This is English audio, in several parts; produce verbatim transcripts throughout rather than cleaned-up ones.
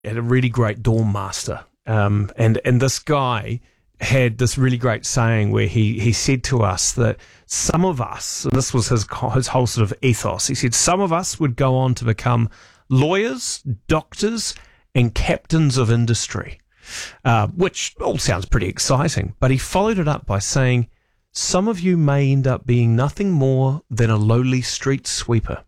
had a really great dorm master, um, and and this guy had this really great saying where he he said to us that some of us, and this was his his whole sort of ethos. He said some of us would go on to become lawyers, doctors, and captains of industry, uh, which all sounds pretty exciting. But he followed it up by saying, some of you may end up being nothing more than a lowly street sweeper.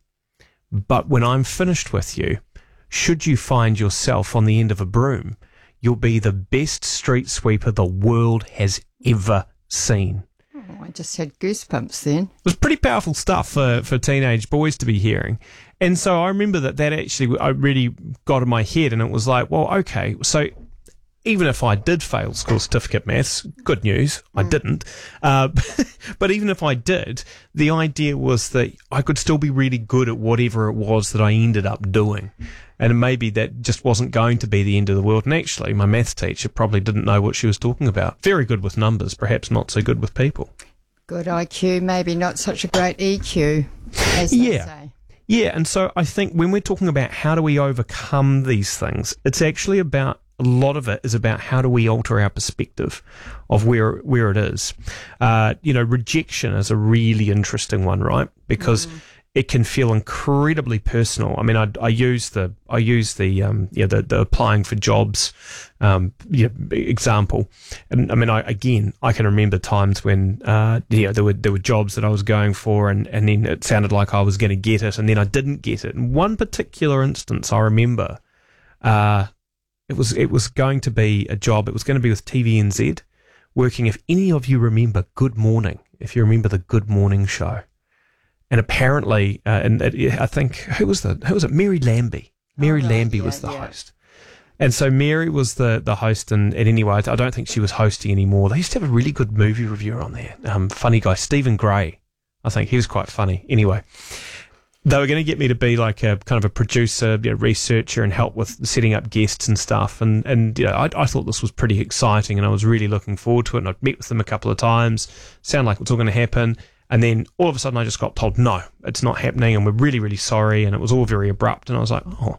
But when I'm finished with you, should you find yourself on the end of a broom, you'll be the best street sweeper the world has ever seen. Oh, I just had goosebumps then. It was pretty powerful stuff for, for teenage boys to be hearing. And so I remember that that actually I really got in my head, and it was like, well, okay, so even if I did fail school certificate maths, good news, I didn't. Uh, but even if I did, the idea was that I could still be really good at whatever it was that I ended up doing. And maybe that just wasn't going to be the end of the world. And actually, my maths teacher probably didn't know what she was talking about. Very good with numbers, perhaps not so good with people. Good I Q, maybe not such a great E Q, as they yeah. say. Yeah, and so I think when we're talking about how do we overcome these things, it's actually about, a lot of it is about how do we alter our perspective of where where it is. Uh, you know, rejection is a really interesting one, right? Because mm. it can feel incredibly personal. I mean, I, I use the I use the um yeah the, the applying for jobs um yeah, example, and I mean I again I can remember times when uh you know there were there were jobs that I was going for, and and then it sounded like I was going to get it, and then I didn't get it. In one particular instance, I remember, uh. It was it was going to be a job. It was going to be with T V N Z, working. If any of you remember Good Morning, if you remember the Good Morning show, and apparently, uh, and it, I think who was the who was it? Mary Lambie. Mary oh, right, Lambie yeah, was the yeah. host, and so Mary was the the host. And, and anyway, I don't think she was hosting anymore. They used to have a really good movie reviewer on there. Um, funny guy, Stephen Gray. I think he was quite funny. Anyway. They were going to get me to be like a kind of a producer, you know, researcher, and help with setting up guests and stuff. And, and you know, I, I thought this was pretty exciting, and I was really looking forward to it. And I'd met with them a couple of times, sound like it was all going to happen. And then all of a sudden I just got told, no, it's not happening, and we're really, really sorry. And it was all very abrupt. And I was like, oh,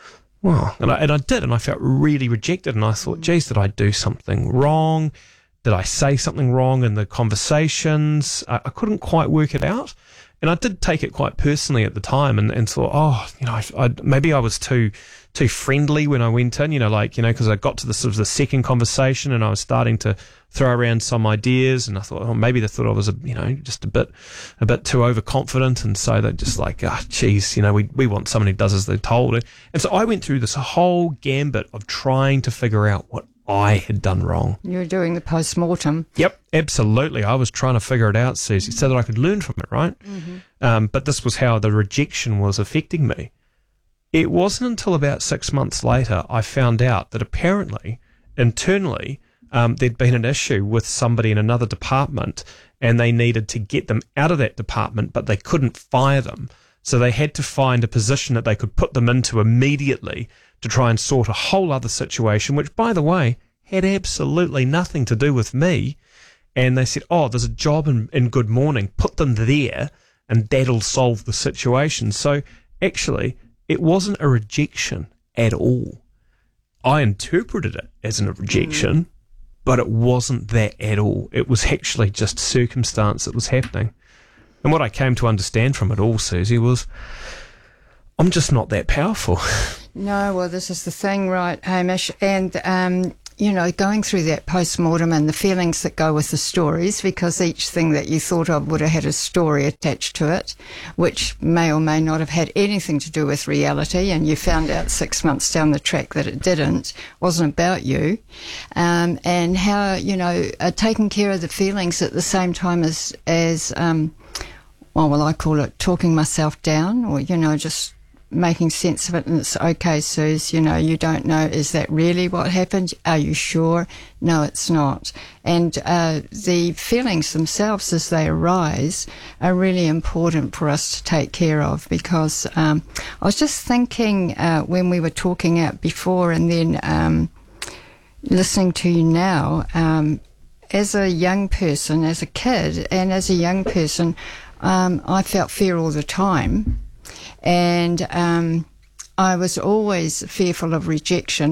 wow. And I, and I did, and I felt really rejected. And I thought, geez, did I do something wrong? Did I say something wrong in the conversations? I, I couldn't quite work it out. And I did take it quite personally at the time, and, and thought, oh, you know, I, I, maybe I was too too friendly when I went in, you know, like, you know, because I got to the sort of the second conversation, and I was starting to throw around some ideas, and I thought, oh, maybe they thought I was, a, you know, just a bit a bit too overconfident, and so they're just like, ah, oh, geez, you know, we we want someone who does as they're told. And so I went through this whole gambit of trying to figure out what I had done wrong. You were doing the post-mortem. Yep, absolutely. I was trying to figure it out, Susie, so that I could learn from it, right? Mm-hmm. Um, but this was how the rejection was affecting me. It wasn't until about six months later I found out that apparently, internally, um, there'd been an issue with somebody in another department, and they needed to get them out of that department, but they couldn't fire them. So they had to find a position that they could put them into immediately to try and sort a whole other situation, which, by the way, had absolutely nothing to do with me. And they said, oh, there's a job in, in Good Morning, put them there, and that'll solve the situation. So actually, it wasn't a rejection at all. I interpreted it as a rejection, mm. but it wasn't that at all. It was actually just circumstance that was happening. And what I came to understand from it all, Susie, was I'm just not that powerful. No, well, this is the thing, right, Hamish? And, um, you know, going through that post-mortem and the feelings that go with the stories, because each thing that you thought of would have had a story attached to it, which may or may not have had anything to do with reality, and you found out six months down the track that it didn't, wasn't about you, um, and how, you know, uh, taking care of the feelings at the same time as, as um, well, well, I call it talking myself down, or, you know, just making sense of it. And it's okay, Suze, you know, you don't know, is that really what happened? Are you sure? No, it's not. And uh, the feelings themselves as they arise are really important for us to take care of, because um, I was just thinking uh, when we were talking out before, and then um, listening to you now, um, as a young person, as a kid and as a young person, um, I felt fear all the time. And um, I was always fearful of rejection.